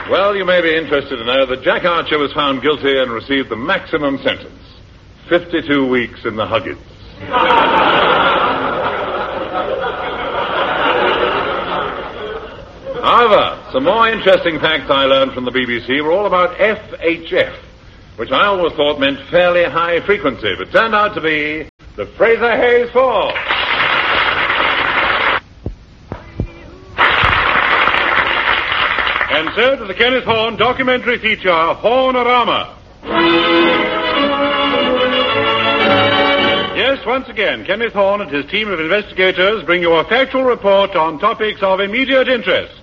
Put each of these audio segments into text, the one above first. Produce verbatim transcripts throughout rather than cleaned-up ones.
Well, you may be interested to know that Jack Archer was found guilty and received the maximum sentence. fifty-two weeks in the Huggins. However, some more interesting facts I learned from the B B C were all about F H F, which I always thought meant fairly high frequency, but turned out to be the Fraser-Hayes Fall. And so to the Kenneth Horne documentary feature, Hornorama. Yes, once again, Kenneth Horne and his team of investigators bring you a factual report on topics of immediate interest.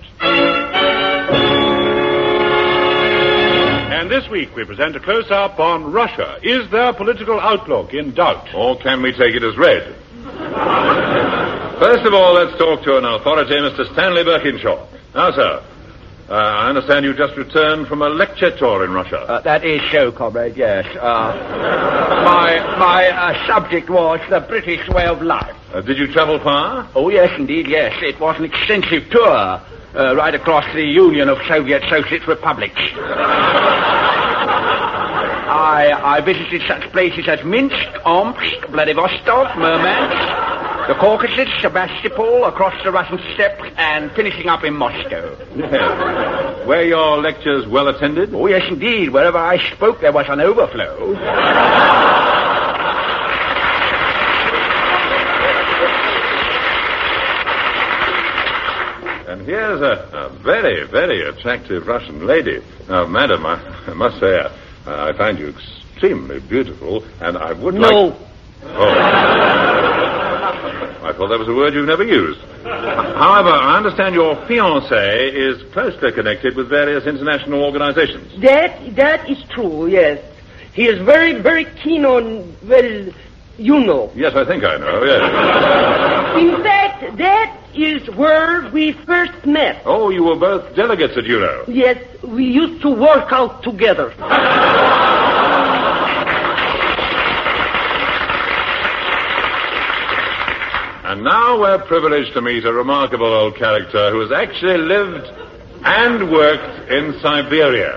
And this week we present a close-up on Russia. Is their political outlook in doubt? Or can we take it as read? First of all, let's talk to an authority, Mister Stanley Birkinshaw. Now, sir, uh, I understand you just returned from a lecture tour in Russia. Uh, that is so, comrade, yes. Uh, my my uh, subject was the British way of life. Uh, did you travel far? Oh, yes, indeed, yes. It was an extensive tour, uh, right across the Union of Soviet Socialist Republics. I, I visited such places as Minsk, Omsk, Vladivostok, Murmansk, the Caucasus, Sebastopol, across the Russian steppes, and finishing up in Moscow. Yes. Were your lectures well attended? Oh, yes, indeed. Wherever I spoke, there was an overflow. And here's a, a very, very attractive Russian lady. Now, madam, I, I must say, uh, I find you extremely beautiful, and I would no. like... Oh. I thought that was a word you've never used. However, I understand your fiancé is closely connected with various international organizations. That, that is true, yes. He is very, very keen on, well, you know. Yes, I think I know, yes. In fact, that is where we first met. Oh, you were both delegates at U N O. Yes, we used to work out together. And now we're privileged to meet a remarkable old character who has actually lived and worked in Siberia.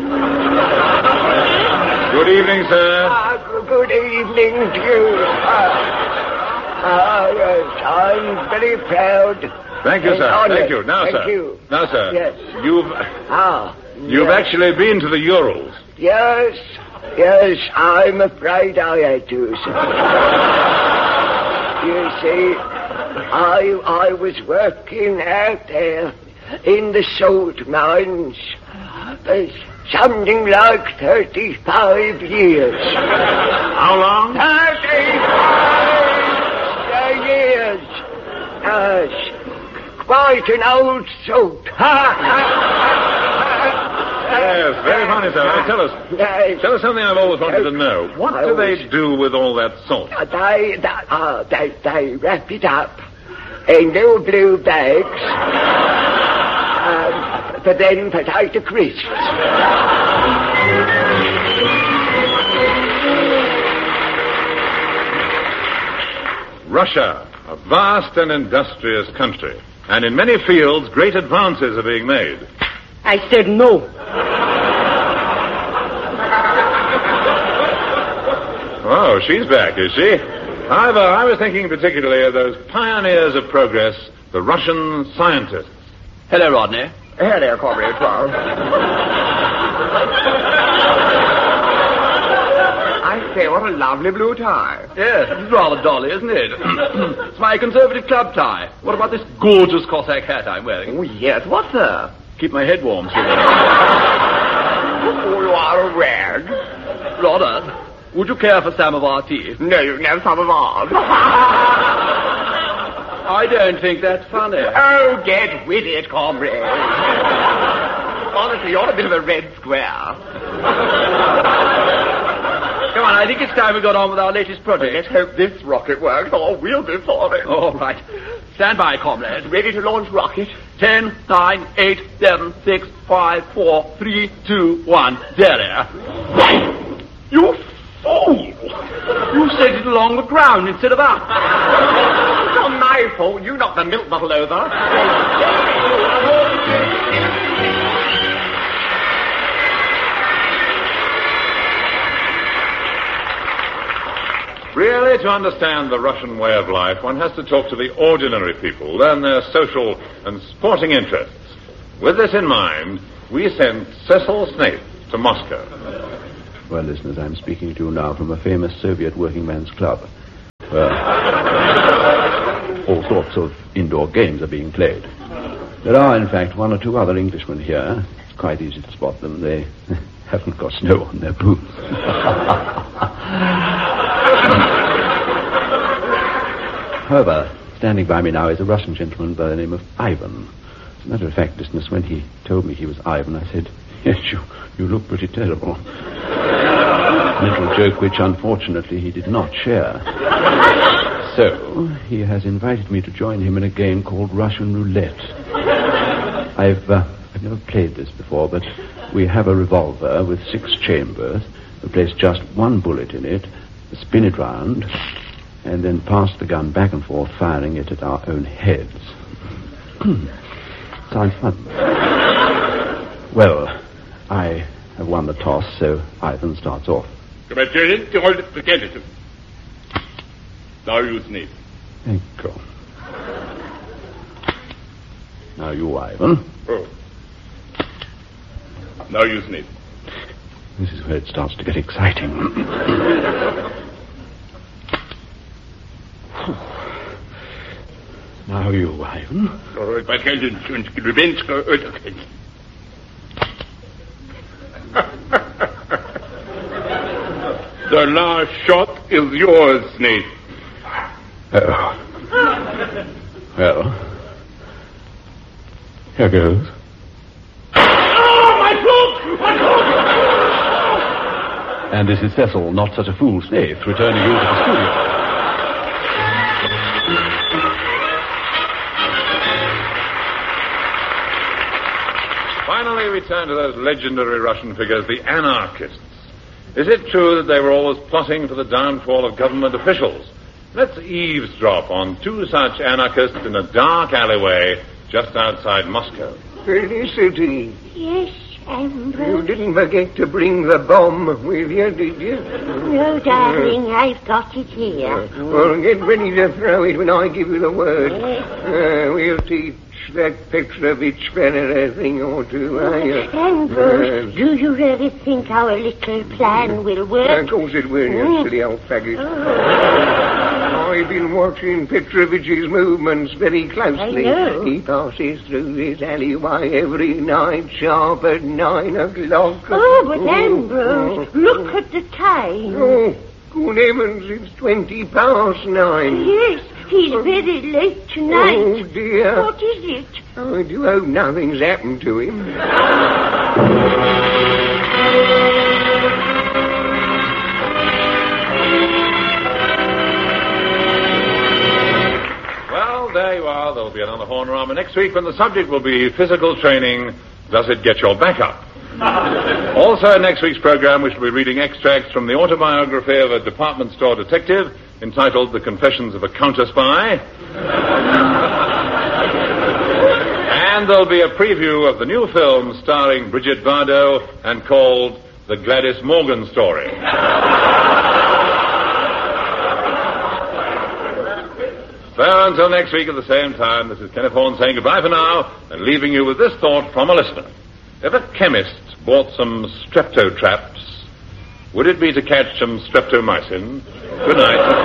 Good evening, sir. Uh, good evening to you. Uh, uh, yes, I'm very proud. Thank you, sir. Honored. Thank you. Now, Thank sir. you. Now, sir. Yes. You've Ah. you've yes. actually been to the Urals. Yes. Yes, I'm afraid I had to, sir. You see, I I was working out there in the salt mines for something like thirty-five years. How long? Thirty-five years. Yes. Quite an old salt. Yes, very funny, sir. Now, tell us. Yes. Tell us something I've always wanted to know. What I do they was- do with all that salt? Uh, They, they, uh, they, they wrap it up in little blue bags um, for then potato crisps. Russia, a vast and industrious country. And in many fields, great advances are being made. I said no. Oh, she's back, is she? However, I was thinking particularly of those pioneers of progress, the Russian scientists. Hello, Rodney. Here there, Comrade Charles. I say, what a lovely blue tie. Yes, it's rather dolly, isn't it? It's my conservative club tie. What about this gorgeous Cossack hat I'm wearing? Oh, yes, what's that? Keep my head warm, sir. Oh, you are a rag. Rodder, would you care for samovar tea? No, you never some of ours. I don't think that's funny. Oh, get with it, comrade. Honestly, you're a bit of a red square. Come on, I think it's time we got on with our latest project. Let's hope this rocket works, or we'll be sorry. All right. Stand by, comrade. Ready to launch rocket? Ten, nine, eight, seven, six, five, four, three, two, one, zero. You fool! You set it along the ground instead of up. It's not my fault. You knocked the milk bottle over. to understand the Russian way of life, one has to talk to the ordinary people, learn their social and sporting interests. With this in mind, we sent Cecil Snaith to Moscow. Well, listeners, I'm speaking to you now from a famous Soviet working man's club, where all sorts of indoor games are being played. There are, in fact, one or two other Englishmen here. It's quite easy to spot them. They haven't got snow on their boots. However, standing by me now is a Russian gentleman by the name of Ivan. As a matter of fact, listeners, when he told me he was Ivan, I said, yes, you, you look pretty terrible. A little joke which, unfortunately, he did not share. So, he has invited me to join him in a game called Russian Roulette. I've, uh, I've never played this before, but we have a revolver with six chambers. We place just one bullet in it, spin it round, and then pass the gun back and forth, firing it at our own heads. Sounds fun. Well, I have won the toss, so Ivan starts off. Now you sneeze. Thank you. Now you, Ivan. Oh. Now you sneeze. This is where it starts to get exciting. Now you, Ivan. The last shot is yours, Snaith. Oh. Well, here goes. Oh, my cloak! My cloak! And this is Cecil, not such a fool, Snaith, returning you to the studio. Finally, we turn to those legendary Russian figures, the anarchists. Is it true that they were always plotting for the downfall of government officials? Let's eavesdrop on two such anarchists in a dark alleyway just outside Moscow. Felicity. Yes, Ambrose. You didn't forget to bring the bomb with you, did you? No, darling, I've got it here. Uh, well, get ready to throw it when I give you the word. Yes. Uh, we'll teach that Petrovich fella a thing or two, eh? Ambrose, Uh, do you really think our little plan will work? Of course it will, you Mm. silly old faggot. Oh. I've been watching Petrovich's movements very closely. I know. He passes through this alleyway every night, sharp at nine o'clock. Oh, but Ambrose, look at the time. Oh, good heavens, it's twenty past nine. Yes, he's very late tonight. Oh, dear. What is it? I do hope nothing's happened to him. Well, there you are. There'll be another Hornorama next week when the subject will be physical training. Does it get your back up? Also, in next week's program, we shall be reading extracts from the autobiography of a department store detective entitled The Confessions of a Counter-Spy. And there'll be a preview of the new film starring Bridget Bardot and called The Gladys Morgan Story. So until next week at the same time, this is Kenneth Horne saying goodbye for now and leaving you with this thought from a listener. If a chemist bought some streptotraps, would it be to catch some streptomycin? Good night.